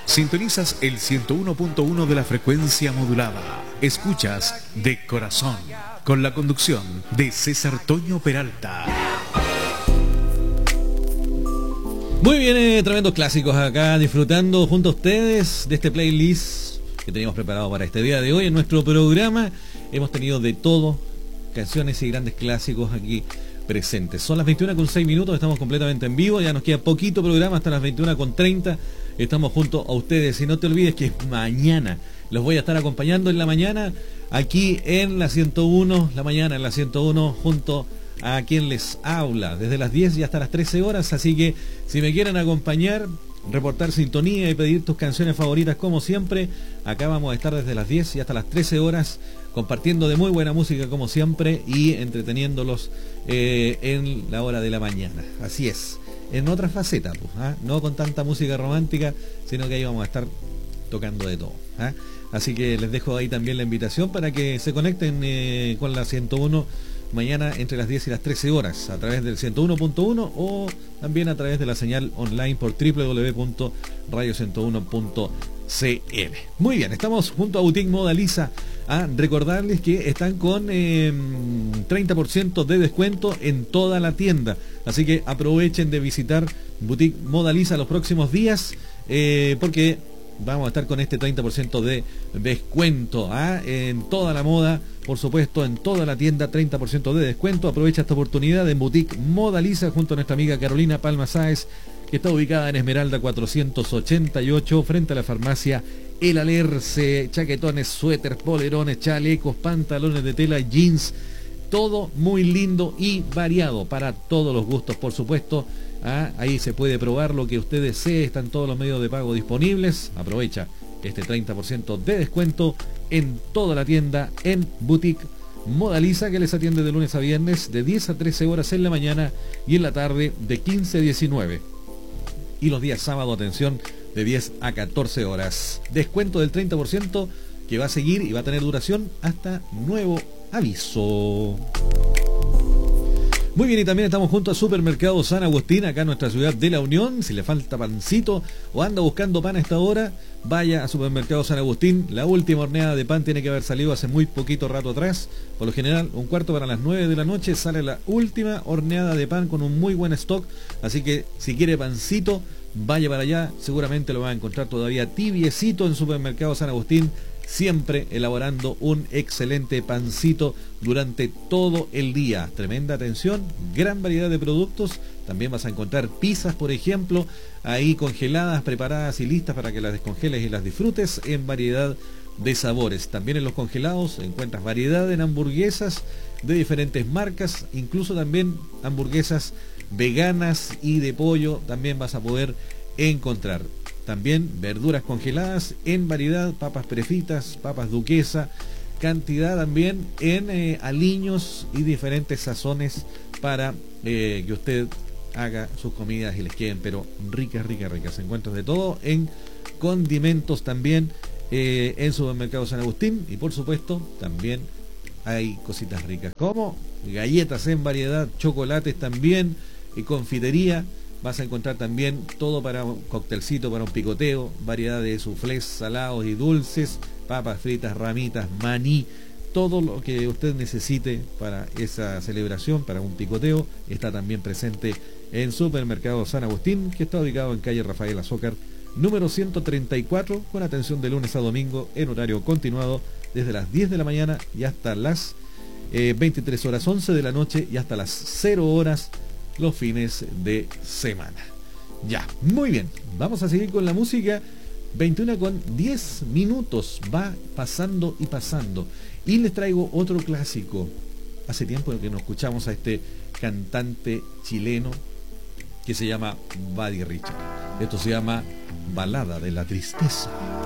Sintonizas el 101.1 de la frecuencia modulada. Escuchas De Corazón, con la conducción de César Toño Peralta. Muy bien, tremendos clásicos acá, disfrutando junto a ustedes de este playlist que teníamos preparado para este día de hoy. En nuestro programa hemos tenido de todo, canciones y grandes clásicos aquí presentes. Son las 21:06, estamos completamente en vivo, ya nos queda poquito programa hasta las 21:30. Estamos junto a ustedes y no te olvides que mañana los voy a estar acompañando en la mañana aquí en la 101, la mañana en la 101 junto a quien les habla desde las 10 y hasta las 13 horas, así que si me quieren acompañar, reportar sintonía y pedir tus canciones favoritas como siempre, acá vamos a estar desde las 10 y hasta las 13 horas compartiendo de muy buena música como siempre y entreteniéndolos en la hora de la mañana. Así es, en otra faceta, pues, no con tanta música romántica, sino que ahí vamos a estar tocando de todo. Así que les dejo ahí también la invitación para que se conecten con la 101 mañana entre las 10 y las 13 horas a través del 101.1 o también a través de la señal online por www.radio101.cl. Muy bien, estamos junto a Boutique Modaliza a recordarles que están con 30% de descuento en toda la tienda, así que aprovechen de visitar Boutique Modaliza los próximos días porque vamos a estar con este 30% de descuento en toda la moda, por supuesto, en toda la tienda, 30% de descuento. Aprovecha esta oportunidad en Boutique Modaliza junto a nuestra amiga Carolina Palma Sáez, que está ubicada en Esmeralda 488, frente a la farmacia El Alerce. Chaquetones, suéteres, polerones, chalecos, pantalones de tela, jeans, todo muy lindo y variado para todos los gustos, por supuesto. Ahí se puede probar lo que usted desee, están todos los medios de pago disponibles. Aprovecha este 30% de descuento en toda la tienda en Boutique Modaliza, que les atiende de lunes a viernes de 10 a 13 horas en la mañana y en la tarde de 15 a 19. Y los días sábado, atención, de 10 a 14 horas. Descuento del 30% que va a seguir y va a tener duración hasta nuevo aviso. Muy bien, y también estamos junto a Supermercado San Agustín, acá en nuestra ciudad de La Unión. Si le falta pancito o anda buscando pan a esta hora, vaya a Supermercado San Agustín. La última horneada de pan tiene que haber salido hace muy poquito rato atrás. Por lo general, un cuarto para las 9 de la noche sale la última horneada de pan con un muy buen stock. Así que si quiere pancito, vaya para allá. Seguramente lo va a encontrar todavía tibiecito en Supermercado San Agustín, siempre elaborando un excelente pancito durante todo el día. Tremenda atención, gran variedad de productos. También vas a encontrar pizzas, por ejemplo, ahí congeladas, preparadas y listas para que las descongeles y las disfrutes en variedad de sabores. También en los congelados encuentras variedad en hamburguesas de diferentes marcas, incluso también hamburguesas veganas y de pollo también vas a poder encontrar. También verduras congeladas en variedad, papas prefritas, papas duquesa, cantidad también en aliños y diferentes sazones para que usted haga sus comidas y les queden pero ricas, ricas, ricas. Encuentros de todo en condimentos también en Supermercado San Agustín, y por supuesto también hay cositas ricas como galletas en variedad, chocolates también y confitería. Vas a encontrar también todo para un coctelcito, para un picoteo, variedad de soufflés salados y dulces, papas fritas, ramitas, maní, todo lo que usted necesite para esa celebración, para un picoteo, está también presente en Supermercado San Agustín, que está ubicado en calle Rafael Azócar, número 134, con atención de lunes a domingo en horario continuado, desde las 10 de la mañana y hasta las 23 horas 11 de la noche y hasta las 0 horas los fines de semana. Ya, muy bien, vamos a seguir con la música. 21:10 va pasando y pasando, y les traigo otro clásico. Hace tiempo que no escuchamos a este cantante chileno que se llama Buddy Richard. Esto se llama Balada de la Tristeza.